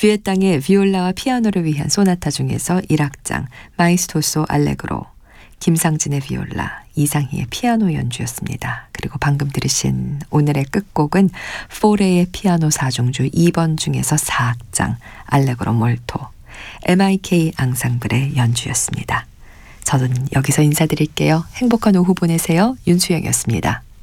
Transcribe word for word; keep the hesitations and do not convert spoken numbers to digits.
뷰의 땅의 비올라와 피아노를 위한 소나타 중에서 일 악장 마이스토소 알레그로, 김상진의 비올라, 이상희의 피아노 연주였습니다. 그리고 방금 들으신 오늘의 끝곡은 포레의 피아노 사중주 이 번 중에서 사 악장 알레그로 몰토, 엠아이케이 앙상블의 연주였습니다. 저는 여기서 인사드릴게요. 행복한 오후 보내세요. 윤수영이었습니다.